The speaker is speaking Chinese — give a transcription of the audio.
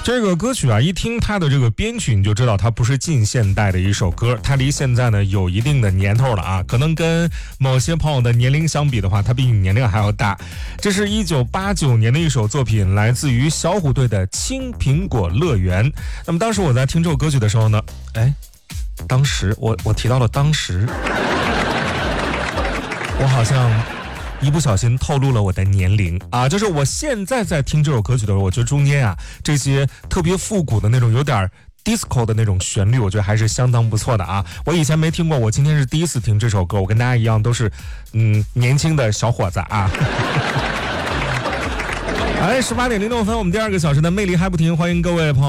这个歌曲啊，一听它的这个编曲，你就知道它不是近现代的一首歌，它离现在呢有一定的年头了啊。可能跟某些朋友的年龄相比的话，它比你年龄还要大。这是1989年的一首作品，来自于小虎队的《青苹果乐园》。那么当时我在听这首歌曲的时候呢，当时我提到了当时，我好像一不小心透露了我的年龄啊！就是我现在在听这首歌曲的时候，我觉得中间啊这些特别复古的那种有点 disco 的那种旋律，我觉得还是相当不错的啊！我以前没听过，我今天是第一次听这首歌，我跟大家一样都是年轻的小伙子啊。18点06分，我们第2个小时的魅力还不停，欢迎各位朋友。